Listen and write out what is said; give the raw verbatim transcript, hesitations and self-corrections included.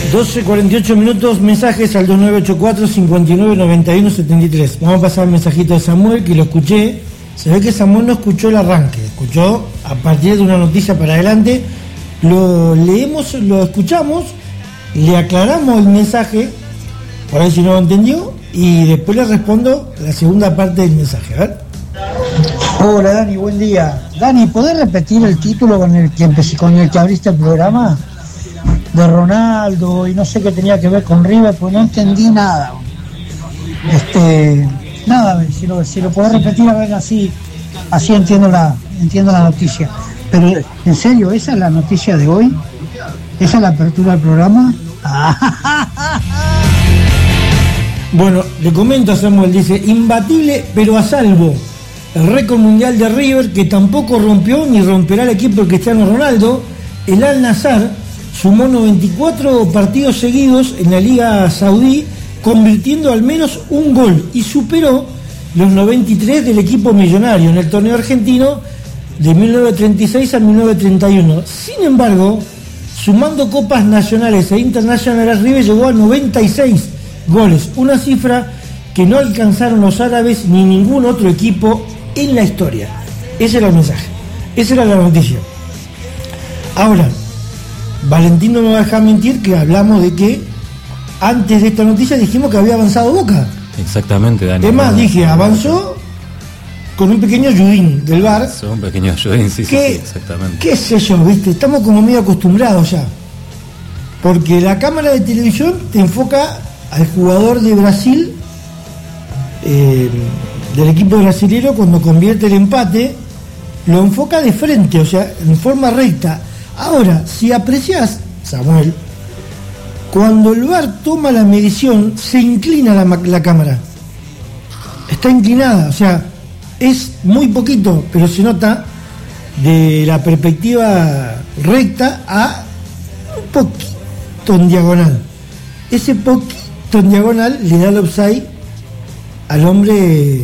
doce cuarenta y ocho minutos, mensajes al dos nueve ocho cuatro, cinco nueve, nueve uno siete tres. Vamos a pasar el mensajito de Samuel, que lo escuché. Se ve que Samuel no escuchó el arranque, escuchó a partir de una noticia para adelante. Lo leemos, lo escuchamos, le aclaramos el mensaje, por ahí si no lo entendió, y después le respondo la segunda parte del mensaje. A ver. Hola Dani, buen día. Dani, ¿podés repetir el título con el que empecé, con el que abriste el programa? De Ronaldo y no sé qué tenía que ver con River, pues no entendí nada. Este, nada, si lo, si lo podés repetir, a ver, así, así entiendo la, entiendo la noticia. Pero en serio, ¿esa es la noticia de hoy? ¿Esa es la apertura del programa? Bueno, le comento a Samuel, dice, imbatible pero a salvo. El récord mundial de River, que tampoco rompió ni romperá el equipo de Cristiano Ronaldo. El Al-Nassr sumó noventa y cuatro partidos seguidos en la Liga Saudí, convirtiendo al menos un gol, y superó los noventa y tres del equipo millonario en el torneo argentino de mil novecientos treinta y seis a mil novecientos treinta y uno. Sin embargo, sumando copas nacionales e internacionales, River llegó a noventa y seis goles, una cifra que no alcanzaron los árabes ni ningún otro equipo en la historia. Ese era el mensaje, esa era la noticia. Ahora, Valentín no me va a dejar mentir que hablamos de que antes de esta noticia dijimos que había avanzado Boca. Exactamente, Dani. Es más, dije, avanzó con un pequeño ayudín del V A R. Un pequeño ayudín, sí, sí, sí, exactamente. ¿Qué sé yo, viste? Estamos como medio acostumbrados ya. Porque la cámara de televisión te enfoca al jugador de Brasil, eh, del equipo brasilero, cuando convierte el empate, lo enfoca de frente, o sea, en forma recta. Ahora, si apreciás, Samuel, cuando el V A R toma la medición, se inclina la, la cámara. Está inclinada, o sea, es muy poquito, pero se nota de la perspectiva recta a un poquito en diagonal. Ese poquito en diagonal le da el offside al hombre